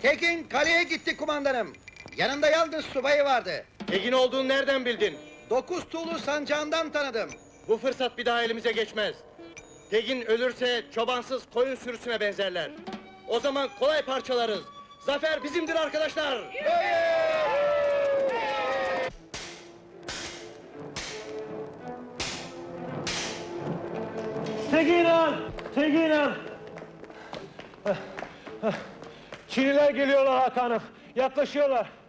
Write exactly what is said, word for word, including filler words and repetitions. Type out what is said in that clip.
Tekin kaleye gitti kumandanım. Yanında yalnız subayı vardı. Tekin olduğunu nereden bildin? Dokuz tuğlu sancağından tanıdım. Bu fırsat bir daha elimize geçmez. Tekin ölürse çobansız koyun sürüsüne benzerler. O zaman kolay parçalarız. Zafer bizimdir arkadaşlar. Tekin Han! Tekin Han! Çiniler geliyorlar Hakan'ım. Yaklaşıyorlar.